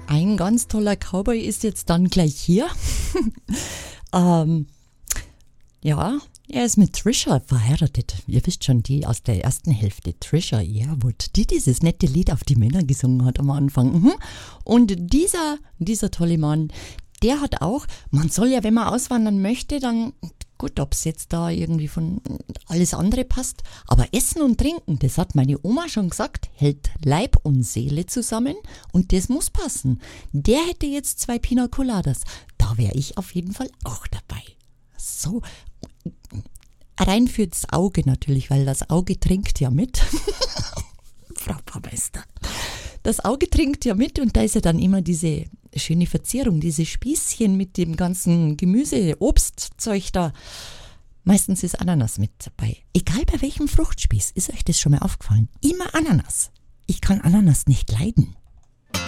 ein ganz toller Cowboy ist jetzt dann gleich hier. Ja, er ist mit Trisha verheiratet. Ihr wisst schon, die aus der ersten Hälfte, Trisha Yearwood, die dieses nette Lied auf die Männer gesungen hat am Anfang. Und dieser tolle Mann, der hat auch, man soll ja, wenn man auswandern möchte, dann, gut, ob es jetzt da irgendwie von alles andere passt, aber Essen und Trinken, das hat meine Oma schon gesagt, hält Leib und Seele zusammen und das muss passen. Der hätte jetzt 2 Pina Coladas, da wäre ich auf jeden Fall auch dabei. So, rein für das Auge natürlich, weil das Auge trinkt ja mit. Frau Baumeister. Das Auge trinkt ja mit und da ist ja dann immer diese schöne Verzierung, diese Spießchen mit dem ganzen Gemüse, Obstzeug da. Meistens ist Ananas mit dabei. Egal bei welchem Fruchtspieß, ist euch das schon mal aufgefallen? Immer Ananas. Ich kann Ananas nicht leiden.